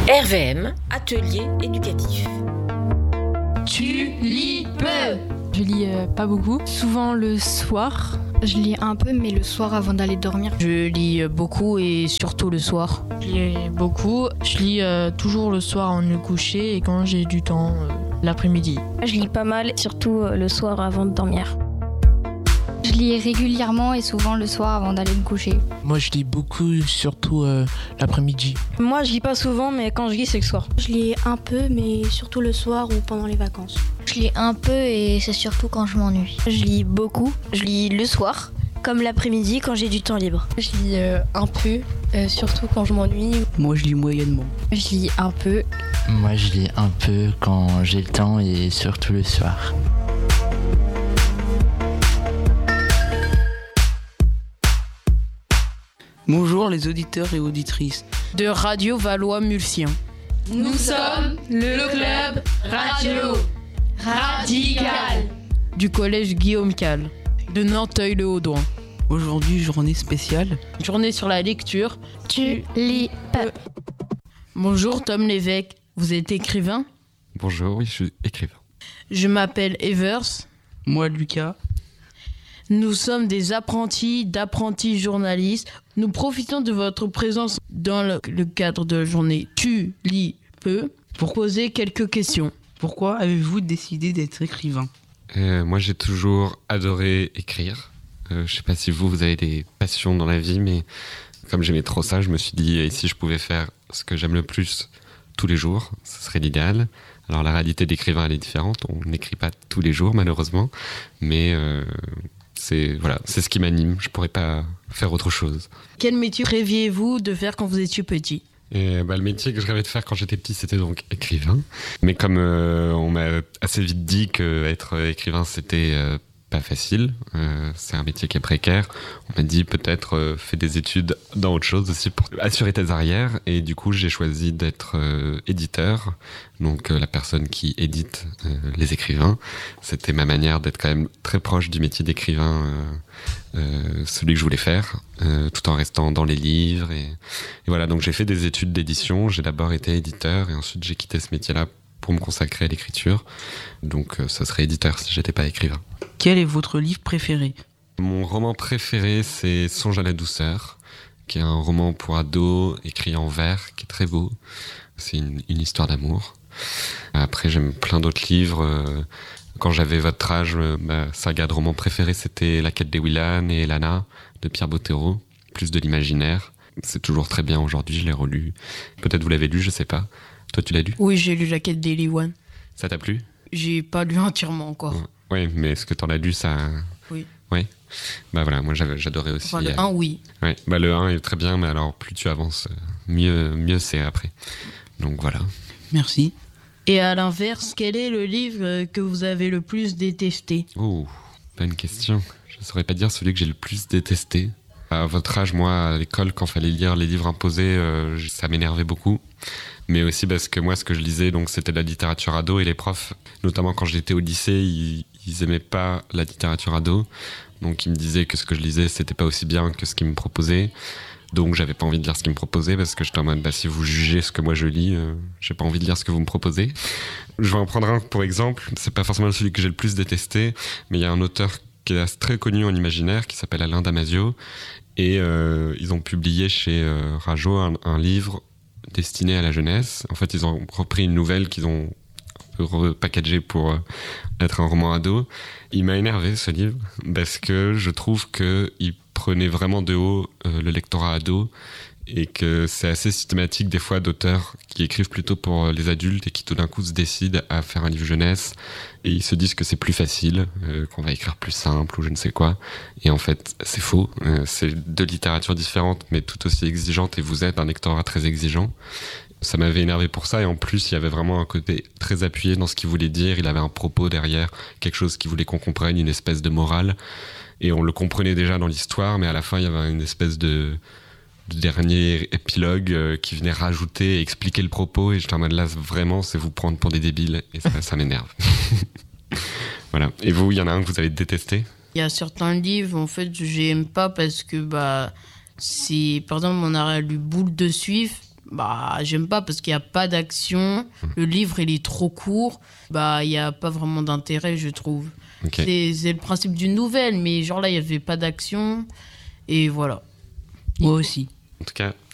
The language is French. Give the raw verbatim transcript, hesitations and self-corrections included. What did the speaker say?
R V M, atelier éducatif. Tu lis peu. Je lis euh, pas beaucoup, souvent le soir. Je lis un peu, mais le soir avant d'aller dormir. Je lis beaucoup et surtout le soir. Je lis beaucoup, je lis euh, toujours le soir avant de me coucher et quand j'ai du temps euh, l'après-midi. Je lis pas mal, surtout euh, le soir avant de dormir. Je lis régulièrement et souvent le soir avant d'aller me coucher. Moi je lis beaucoup, surtout euh, l'après-midi. Moi je lis pas souvent, mais quand je lis c'est le soir. Je lis un peu, mais surtout le soir ou pendant les vacances. Je lis un peu et c'est surtout quand je m'ennuie. Je lis beaucoup, je lis le soir, comme l'après-midi quand j'ai du temps libre. Je lis euh, un peu, euh, surtout quand je m'ennuie. Moi je lis moyennement. Je lis un peu. Moi je lis un peu quand j'ai le temps et surtout le soir. Bonjour les auditeurs et auditrices de Radio Valois-Mulsien. Nous sommes le club radio radical du collège Guillaume Calle de Nanteuil-le-Haudouin. Aujourd'hui, journée spéciale. Journée sur la lecture. Tu lis peu. Bonjour Tom Lévesque, vous êtes écrivain ? Bonjour, oui, je suis écrivain. Je m'appelle Evers. Moi, Lucas. Nous sommes des apprentis d'apprentis journalistes. Nous profitons de votre présence dans le, le cadre de la journée Tu lis peu pour poser quelques questions. Pourquoi avez-vous décidé d'être écrivain ? euh, Moi, j'ai toujours adoré écrire. Euh, je ne sais pas si vous, vous avez des passions dans la vie, mais comme j'aimais trop ça, je me suis dit, et si je pouvais faire ce que j'aime le plus tous les jours, ce serait l'idéal. Alors, la réalité d'écrivain, elle est différente. On n'écrit pas tous les jours, malheureusement, mais... Euh, C'est, voilà, c'est ce qui m'anime, je pourrais pas faire autre chose. Quel métier rêviez-vous de faire quand vous étiez petit ? Et bah, le métier que je rêvais de faire quand j'étais petit, c'était donc écrivain. Mais comme euh, on m'a assez vite dit qu'être écrivain, c'était euh, pas facile, euh, c'est un métier qui est précaire, on m'a dit peut-être euh, fais des études dans autre chose aussi pour assurer tes arrières. Et du coup, j'ai choisi d'être euh, éditeur, donc euh, la personne qui édite euh, les écrivains. C'était ma manière d'être quand même très proche du métier d'écrivain, euh, euh, celui que je voulais faire, euh, tout en restant dans les livres. Et, et voilà, donc j'ai fait des études d'édition. J'ai d'abord été éditeur et ensuite j'ai quitté ce métier-là pour me consacrer à l'écriture. Donc euh, ça serait éditeur si j'étais pas écrivain. Quel est votre livre préféré ? Mon roman préféré, c'est Songe à la douceur, qui est un roman pour ados écrit en vers, qui est très beau. C'est une, une histoire d'amour. Après, j'aime plein d'autres livres. Quand j'avais votre âge, ma saga de romans préférée, c'était La quête des Willan et Elana, de Pierre Bottero, plus de l'imaginaire. C'est toujours très bien aujourd'hui, je l'ai relu. Peut-être vous l'avez lu, je sais pas. Toi, tu l'as lu ? Oui, j'ai lu La quête des Willan. Ça t'a plu ? J'ai pas lu entièrement encore. Oui, mais est-ce que t'en as lu, ça ? Oui. Oui. Bah voilà, moi j'avais, j'adorais aussi. Enfin, le un, oui. Ouais, bah le un est très bien, mais alors plus tu avances, mieux, mieux c'est après. Donc voilà. Merci. Et à l'inverse, quel est le livre que vous avez le plus détesté ? Oh, bonne question. Je ne saurais pas dire celui que j'ai le plus détesté. À votre âge, moi, à l'école, quand il fallait lire les livres imposés, euh, ça m'énervait beaucoup. Mais aussi parce que moi, ce que je lisais, donc, c'était de la littérature ado, et les profs, notamment quand j'étais au lycée, ils, ils aimaient pas la littérature ado. Donc ils me disaient que ce que je lisais, c'était pas aussi bien que ce qu'ils me proposaient. Donc j'avais pas envie de lire ce qu'ils me proposaient, parce que j'étais en mode, bah, si vous jugez ce que moi je lis, euh, j'ai pas envie de lire ce que vous me proposez. Je vais en prendre un pour exemple. C'est pas forcément celui que j'ai le plus détesté, mais il y a un auteur qui est très connu en imaginaire, qui s'appelle Alain Damasio. Et euh, ils ont publié chez euh, Rajo un, un livre destiné à la jeunesse. En fait, ils ont repris une nouvelle qu'ils ont un peu repackagée pour euh, être un roman ado. Il m'a énervé, ce livre, parce que je trouve qu'il prenait vraiment de haut euh, le lectorat ado, et que c'est assez systématique des fois d'auteurs qui écrivent plutôt pour les adultes et qui tout d'un coup se décident à faire un livre jeunesse, et ils se disent que c'est plus facile, euh, qu'on va écrire plus simple ou je ne sais quoi. Et en fait, c'est faux. Euh, c'est deux littératures différentes, mais tout aussi exigeantes, et vous êtes un lectorat très exigeant. Ça m'avait énervé pour ça, et en plus, il y avait vraiment un côté très appuyé dans ce qu'il voulait dire. Il avait un propos derrière, quelque chose qu'il voulait qu'on comprenne, une espèce de morale. Et on le comprenait déjà dans l'histoire, mais à la fin, il y avait une espèce de... de dernier épilogue euh, qui venait rajouter et expliquer le propos, et j'étais en mode là, vraiment, c'est vous prendre pour des débiles, et ça, ça m'énerve. Voilà. Et vous, il y en a un que vous avez détesté ? Il y a certains livres, en fait, j'aime pas parce que, bah, c'est, par exemple, on a lu Boule de Suif, Bah, j'aime pas parce qu'il n'y a pas d'action. Le livre, il est trop court. Bah, il n'y a pas vraiment d'intérêt, je trouve. Okay. C'est, c'est le principe d'une nouvelle, mais genre là, il n'y avait pas d'action. Et voilà. Moi aussi. En tout cas,